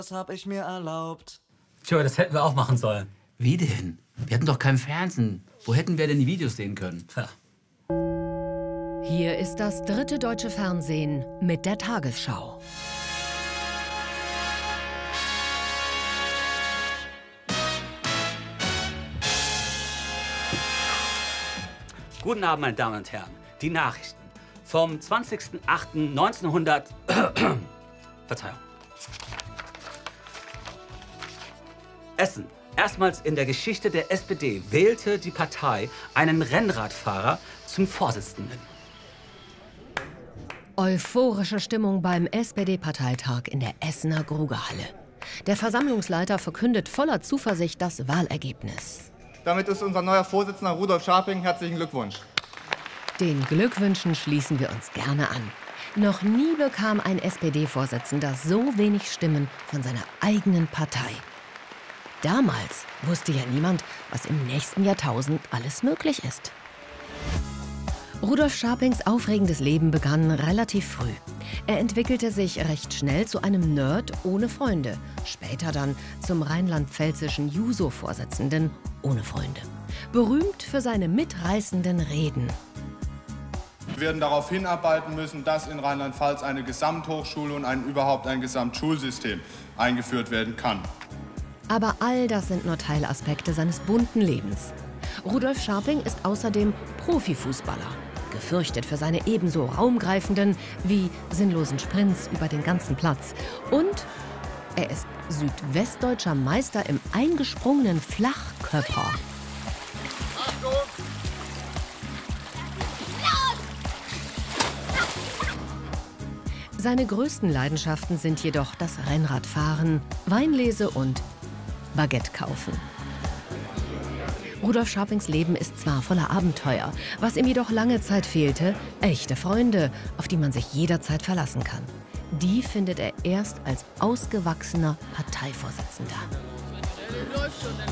Das hab ich mir erlaubt. Tja, das hätten wir auch machen sollen. Wie denn? Wir hatten doch kein Fernsehen. Wo hätten wir denn die Videos sehen können? Ja. Hier ist das dritte deutsche Fernsehen mit der Tagesschau. Guten Abend, meine Damen und Herren. Die Nachrichten vom 20.08.1900... Verzeihung. Essen. Erstmals in der Geschichte der SPD wählte die Partei einen Rennradfahrer zum Vorsitzenden. Euphorische Stimmung beim SPD-Parteitag in der Essener Grugehalle. Der Versammlungsleiter verkündet voller Zuversicht das Wahlergebnis. Damit ist unser neuer Vorsitzender Rudolf Scharping. Herzlichen Glückwunsch. Den Glückwünschen schließen wir uns gerne an. Noch nie bekam ein SPD-Vorsitzender so wenig Stimmen von seiner eigenen Partei. Damals wusste ja niemand, was im nächsten Jahrtausend alles möglich ist. Rudolf Scharpings aufregendes Leben begann relativ früh. Er entwickelte sich recht schnell zu einem Nerd ohne Freunde, später dann zum rheinland-pfälzischen Juso-Vorsitzenden ohne Freunde. Berühmt für seine mitreißenden Reden. Wir werden darauf hinarbeiten müssen, dass in Rheinland-Pfalz eine Gesamthochschule und überhaupt ein Gesamtschulsystem eingeführt werden kann. Aber all das sind nur Teilaspekte seines bunten Lebens. Rudolf Scharping ist außerdem Profifußballer, gefürchtet für seine ebenso raumgreifenden wie sinnlosen Sprints über den ganzen Platz. Und er ist südwestdeutscher Meister im eingesprungenen Flachkörper. Achtung! Seine größten Leidenschaften sind jedoch das Rennradfahren, Weinlese und Baguette kaufen. Rudolf Scharpings Leben ist zwar voller Abenteuer, was ihm jedoch lange Zeit fehlte, echte Freunde, auf die man sich jederzeit verlassen kann. Die findet er erst als ausgewachsener Parteivorsitzender. Der läuft schon.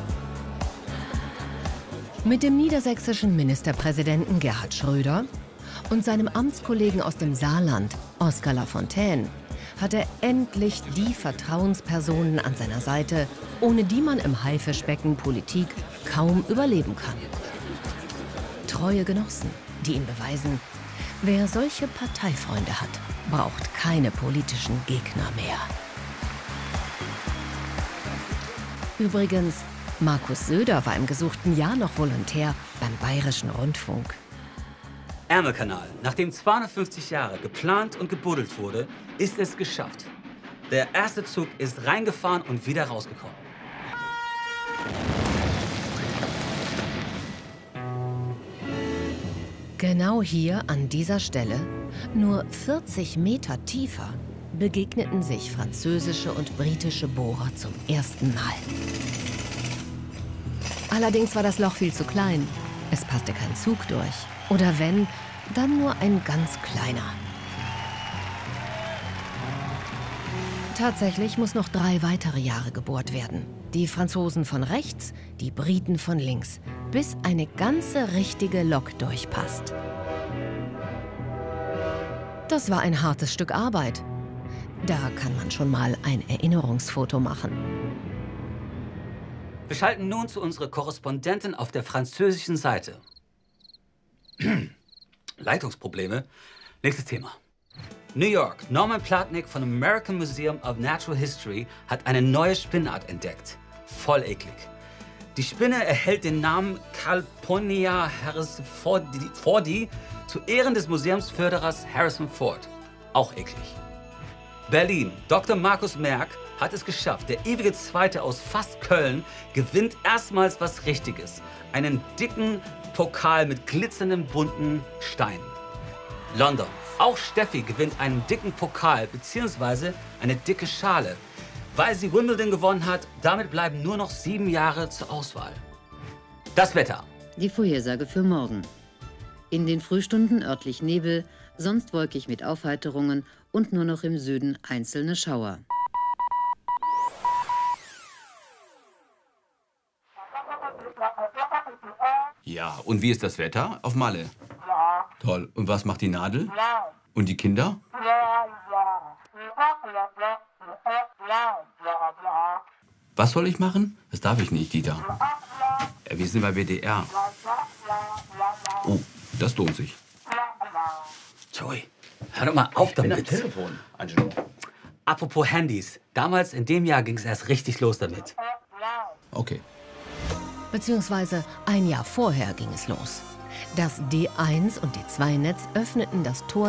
Mit dem niedersächsischen Ministerpräsidenten Gerhard Schröder und seinem Amtskollegen aus dem Saarland, Oskar Lafontaine, hat er endlich die Vertrauenspersonen an seiner Seite, ohne die man im Haifischbecken Politik kaum überleben kann. Treue Genossen, die ihm beweisen, wer solche Parteifreunde hat, braucht keine politischen Gegner mehr. Übrigens, Markus Söder war im gesuchten Jahr noch Volontär beim Bayerischen Rundfunk. Ärmelkanal. Nachdem 250 Jahre geplant und gebuddelt wurde, ist es geschafft. Der erste Zug ist reingefahren und wieder rausgekommen. Genau hier an dieser Stelle, nur 40 Meter tiefer, begegneten sich französische und britische Bohrer zum ersten Mal. Allerdings war das Loch viel zu klein. Es passte kein Zug durch. Oder wenn, dann nur ein ganz kleiner. Tatsächlich muss noch 3 weitere Jahre gebohrt werden. Die Franzosen von rechts, die Briten von links, bis eine ganze richtige Lok durchpasst. Das war ein hartes Stück Arbeit. Da kann man schon mal ein Erinnerungsfoto machen. Wir schalten nun zu unserer Korrespondentin auf der französischen Seite. Leitungsprobleme. Nächstes Thema. New York. Norman Platnick von American Museum of Natural History hat eine neue Spinnart entdeckt. Voll eklig. Die Spinne erhält den Namen Calpurnia harrisfordi zu Ehren des Museumsförderers Harrison Ford. Auch eklig. Berlin. Dr. Markus Merck hat es geschafft. Der ewige Zweite aus fast Köln gewinnt erstmals was Richtiges. Einen dicken Pokal mit glitzernden bunten Steinen. London. Auch Steffi gewinnt einen dicken Pokal bzw. eine dicke Schale. Weil sie Wimbledon gewonnen hat, damit bleiben nur noch 7 Jahre zur Auswahl. Das Wetter. Die Vorhersage für morgen. In den Frühstunden örtlich Nebel, sonst wolkig mit Aufheiterungen und nur noch im Süden einzelne Schauer. Ja, und wie ist das Wetter auf Malle? Toll. Und was macht die Nadel? Und die Kinder? Was soll ich machen? Das darf ich nicht, Dieter. Wir sind bei WDR. Oh, das lohnt sich. Joey, hör doch mal auf damit. Telefon, Angelo. Apropos Handys. Damals in dem Jahr ging es erst richtig los damit. Okay. Beziehungsweise ein Jahr vorher ging es los. Das D1 und D2-Netz öffneten das Tor